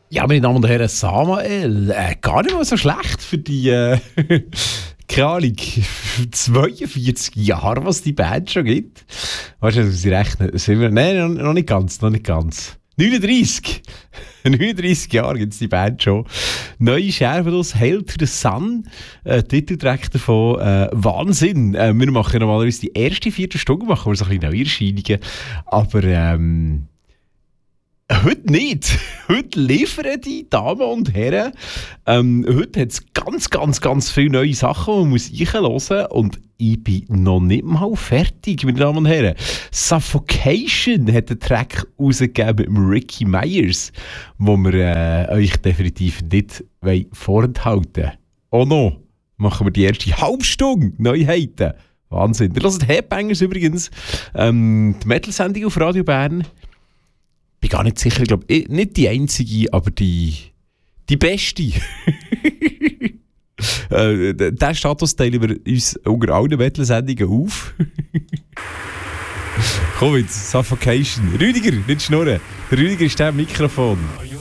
Ja, meine Damen und Herren, Samael, gar nicht mal so schlecht für die, keine Ahnung, 42 Jahre, was die Band schon gibt. Weißt du, sie rechnen, sind wir, nein, noch nicht ganz, 39! 39 Jahre gibt es die Band schon. Neue Scherbenlos, Hail to the Sun, Titeltrack davon, Wahnsinn. Wir machen normalerweise die erste Viertelstunde, machen wir so ein bisschen Neuerscheinungen, aber heute nicht. Heute liefern die Damen und Herren. Heute hat es ganz viele neue Sachen, die man muss hören. Und ich bin noch nicht mal fertig, meine Damen und Herren. Suffocation hat einen Track rausgegeben mit dem Ricky Myers, wo wir euch definitiv nicht vorenthalten wollen. Oh no, machen wir die erste Halbstunde Neuheiten. Wahnsinn. Ihr hört Headbangers übrigens. Die Metal-Sendung auf Radio Bern. Ich bin gar nicht sicher, ich glaube, nicht die einzige, aber die beste. Diesen Status teilen wir uns unter allen Metal-Sendungen auf. Komm jetzt, Suffocation. Rüdiger, nicht schnurren. Rüdiger ist der Mikrofon.